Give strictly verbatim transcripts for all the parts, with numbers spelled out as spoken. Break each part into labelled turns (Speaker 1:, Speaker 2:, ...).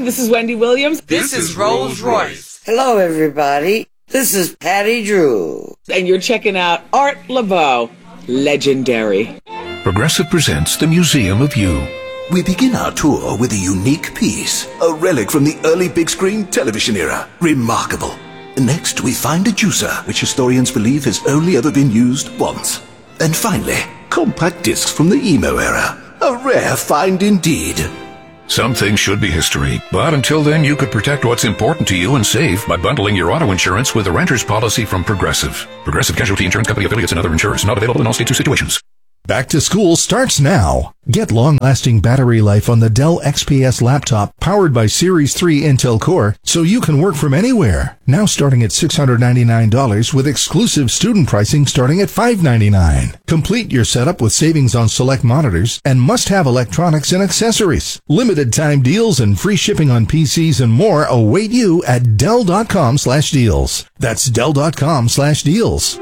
Speaker 1: This is Wendy Williams.
Speaker 2: This is Rolls Royce.
Speaker 3: Hello, everybody. This is Patty Drew.
Speaker 1: And you're checking out Art Laboe, legendary.
Speaker 4: Progressive presents the Museum of You.
Speaker 5: We begin our tour with a unique piece, a relic from the early big screen television era. Remarkable. Next, we find a juicer, which historians believe has only ever been used once. And finally, compact discs from the emo era. A rare find indeed.
Speaker 4: Some things should be history, but until then you could protect what's important to you and save by bundling your auto insurance with a renter's policy from Progressive. Progressive Casualty Insurance Company affiliates and other insurers not available in all states or situations.
Speaker 6: Back to school starts now. Get long-lasting battery life on the Dell X P S laptop powered by Series three Intel Core so you can work from anywhere. Now starting at six hundred ninety-nine dollars with exclusive student pricing starting at five hundred ninety-nine dollars. Complete your setup with savings on select monitors and must-have electronics and accessories. Limited time deals and free shipping on P Cs and more await you at Dell.com slash deals. That's Dell.com slash deals.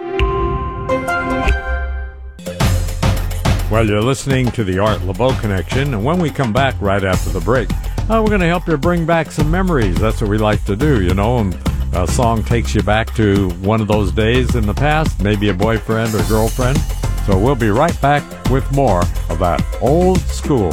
Speaker 7: Well, you're listening to the Art Laboe Connection, and when we come back right after the break, uh, we're going to help you bring back some memories. That's what we like to do, you know, and a song takes you back to one of those days in the past, maybe a boyfriend or girlfriend. So we'll be right back with more of that old school.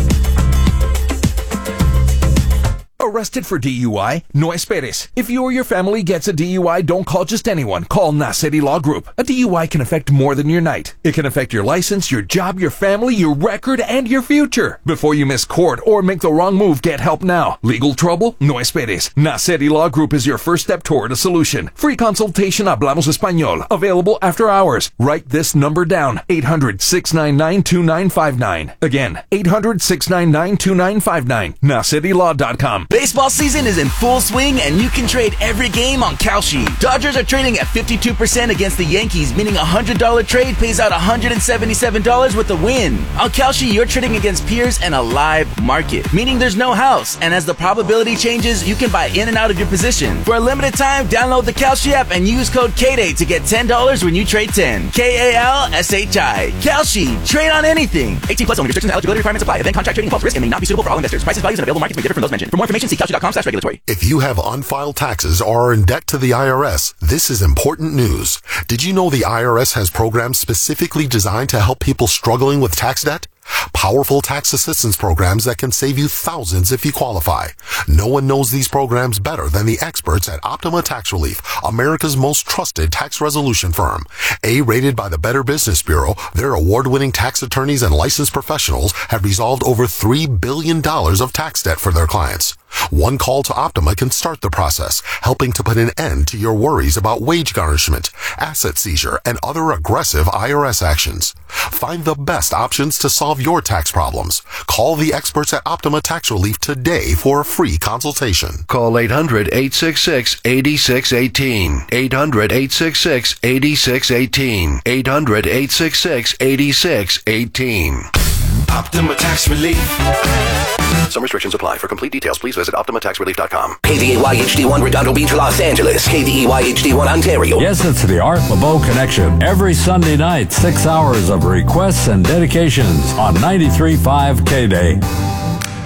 Speaker 8: Arrested for D U I? No esperes. If you or your family gets a D U I, don't call just anyone. Call Nassetti Law Group. A D U I can affect more than your night. It can affect your license, your job, your family, your record, and your future. Before you miss court or make the wrong move, get help now. Legal trouble? No esperes. Nassetti Law Group is your first step toward a solution. Free consultation, hablamos español. Available after hours. Write this number down. eight hundred, six nine nine, two nine five nine. Again, eight hundred, six nine nine, two nine five nine. Nassetti Law dot com.
Speaker 9: Baseball season is in full swing, and you can trade every game on Kalshi. Dodgers are trading at fifty-two percent against the Yankees, meaning a one hundred dollars trade pays out one hundred seventy-seven dollars with a win. On Kalshi, you're trading against peers and a live market, meaning there's no house, and as the probability changes, you can buy in and out of your position. For a limited time, download the Kalshi app and use code K D A Y to get ten dollars when you trade ten. K A L S H I. Kalshi. Trade on anything. eighteen plus only. Restrictions and eligibility requirements apply. Event contract trading involves risk and may not be suitable for all investors. Prices, values, and available markets may differ from those mentioned. For more information, see Kalshi dot com slash regulatory.
Speaker 10: If you have unfiled taxes or are in debt to the I R S, this is important news. Did you know the I R S has programs specifically designed to help people struggling with tax debt? Powerful tax assistance programs that can save you thousands if you qualify. No one knows these programs better than the experts at Optima Tax Relief, America's most trusted tax resolution firm. A-rated by the Better Business Bureau, their award-winning tax attorneys and licensed professionals have resolved over three billion dollars of tax debt for their clients. One call to Optima can start the process, helping to put an end to your worries about wage garnishment, asset seizure, and other aggressive I R S actions. Find the best options to solve your tax problems. Call the experts at Optima Tax Relief today for a free consultation.
Speaker 11: Call eight hundred, eight six six, eight six one eight. eight hundred, eight six six, eight six one eight. eight hundred, eight six six, eight six one eight.
Speaker 5: Optima Tax Relief. Some restrictions apply. For complete details, please visit Optima Tax Relief dot com.
Speaker 12: K D A Y H D one Redondo Beach, Los Angeles. K D A Y H D one Ontario.
Speaker 7: Yes, it's the Art Laboe Connection. Every Sunday night, six hours of requests and dedications on ninety-three point five K D A Y.